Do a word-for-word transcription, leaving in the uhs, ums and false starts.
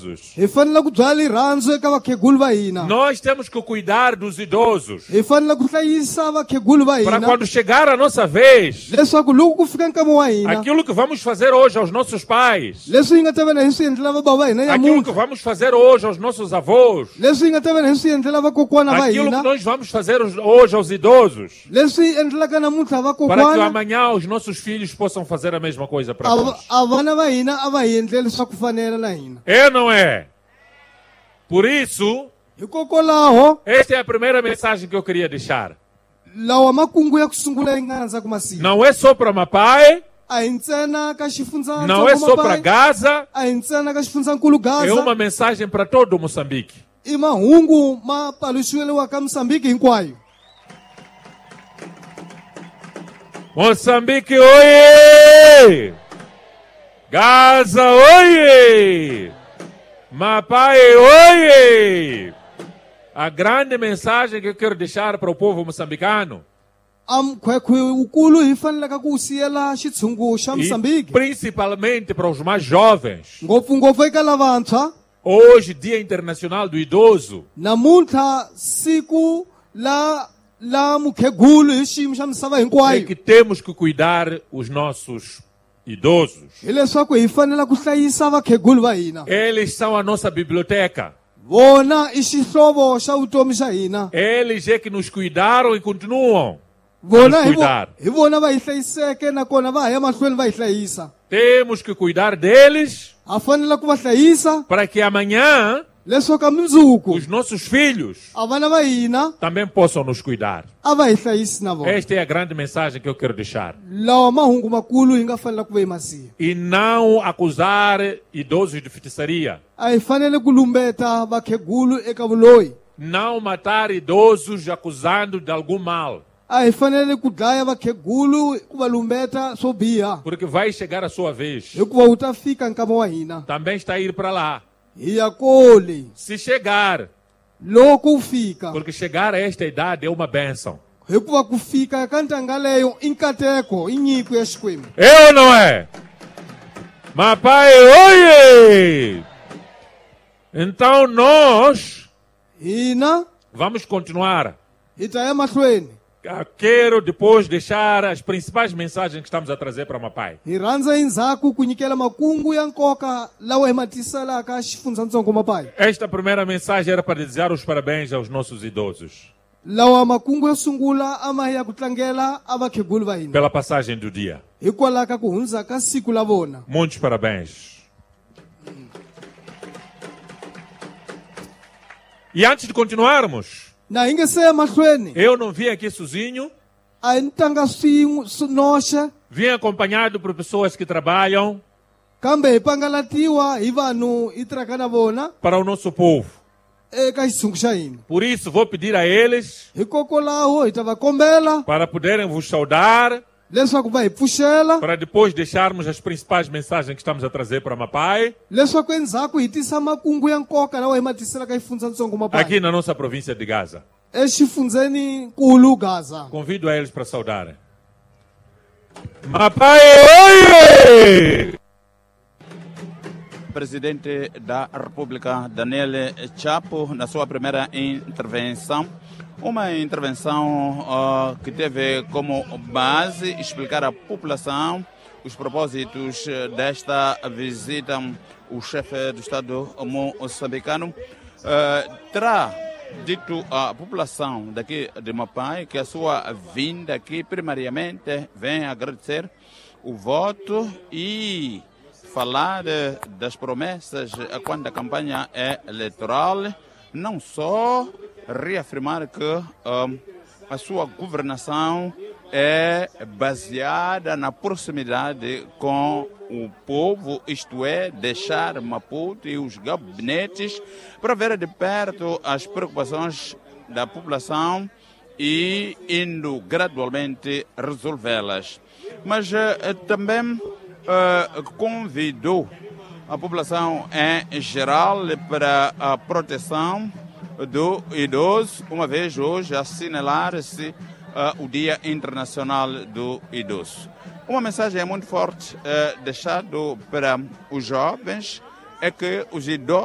idosos. Hi fanele ku byala rirhandzu eka vakhegulu va hina. Nós temos que cuidar dos idosos. Hi fanele ku hlayisa vakhegulu va Para hina. quando chegar a nossa vez, Leswaku loko ku fika nkama wa hina, aquilo que vamos fazer hoje aos nossos pais, leswi hi nga ta vela hi swi endlela va bava hina aquilo que nyamuntlha, vamos fazer hoje aos nossos avós, leswi hi nga ta vela hi swi endlela vakokwana va aquilo que hina, nós vamos fazer hoje aos idosos, leswi hi endlelaka namuntlha para que vakokwana, amanhã os nossos filhos possam fazer a mesma coisa para a nós. va- a vana va hina a va hi endleli swa ku fanela na hina. É ou não é? Por isso, Hikokwalaho esta é a primeira mensagem que eu queria deixar. lawa makungu ya ku sungula yi nga rhandza ku masiku Não é só para Mapai, a hi ntsena ka xifundzatsongo não é só para Mapai, Gaza, a hi ntsena ka xifundzankulu é uma Gaza, mensagem para todo Moçambique. i mahungu ma paluxiweliwa ka Mosambiki hinkwayo. Moçambique, oiê! Gaza, oiê! Mapai, oiê! A grande mensagem que eu quero deixar para o povo moçambicano, A mkhwekhwe wukulu hi fanelaka ku wu siyela xitshungu xa e Mosambiki, principalmente para os mais jovens, ngopfungopfu eka lavantshwa. hoje, Dia Internacional do Idoso, Namuntlha siku la la mukhegulu hi xiyimo xa misava é hinkwayo, que temos que cuidar os nossos idosos. hi leswaku hi fanela ku hlayisa vakhegulu va hina. Eles são a nossa biblioteca. Vona i xihlovo xa vutomi xa hina. Eles é que nos cuidaram e continuam. Vona Vamos hi vo- cuidar. hi vona va hi hlayiseke nakona va ha ya mahlweni va hi hlayisa. Temos que cuidar deles Ha fanela ku va hlayisa para que amanhã leswaku a mundzuku os nossos filhos a vana va hina também possam nos cuidar. a va hi hlayisi na vona. Esta é a grande mensagem que eu quero deixar. Lawa mahungu makulu hi nga fanela ku va hi masiya. E não acusar idosos de feitiçaria. A hi fanele ku lumbeta vakhegulu eka vuloyi. Não matar idosos acusando de algum mal. A hi fanele ku dlaya vakhegulu ku va lumbeta swo biha, Porque vai chegar a sua vez. hikuva wu ta fika nkama wa hina. Também está a ir para lá. Hi ya kole Se chegar, loko wu fika, porque chegar a esta idade é uma bênção. hikuva ku fika ka ntanga leyo i nkateko, i nyiko ya Xikwembu. É ou não é? Mapai, oiê! Então nós Hina vamos continuar. hi ta ya mahlweni. Ah, Quero depois deixar as principais mensagens que estamos a trazer para Mapai. Hi rhandza endzhaku ku nyikela makungu ya nkoka lawa hi ma tiselaka xifundzatsongo Mapai. Esta primeira mensagem era para desejar os parabéns aos nossos idosos Lawa makungu yo sungula a ma hi ya ku tlangela a vakhegulu va hina pela passagem do dia. hikwalaho ka ku hundza ka siku la vona. Muitos parabéns. E antes de continuarmos, Na hi nge se ya mahlweni eu não vim aqui sozinho, a hi ntanga swin'we swi noxe, vim acompanhado por pessoas que trabalham kambe hi pangalatiwa hi vanhu hi tirhaka na vona para o nosso povo. eka xitshungu xa hina. Por isso, vou pedir a eles Hikokwalaho hi ta va kombela para poderem vos saudar, leswaku va hi pfuxela, para depois deixarmos as principais mensagens que estamos a trazer para Mapai, leswaku endzhaku hi tisa makungu ya nkoka lawa hi ma tiselaka xifundzatsongo Mapai aqui na nossa província de Gaza. exifundzeninkulu Gaza. Convido a eles para saudarem. Mapai, oiê! Presidente da República, Daniel Chapo, na sua primeira intervenção. Uma intervenção uh, que teve como base explicar à população os propósitos desta visita. O chefe do Estado moçambicano uh, terá dito à população daqui de Mapai que a sua vinda aqui primariamente vem agradecer o voto e falar das promessas quando a campanha é eleitoral, não só reafirmar que um, a sua governação é baseada na proximidade com o povo, isto é, deixar Maputo e os gabinetes para ver de perto as preocupações da população e indo gradualmente resolvê-las. Mas uh, também Uh, convidou a população em geral para a proteção do idoso, uma vez hoje assinalar-se uh, o Dia Internacional do Idoso. Uma mensagem muito forte uh, deixada para os jovens é que os idosos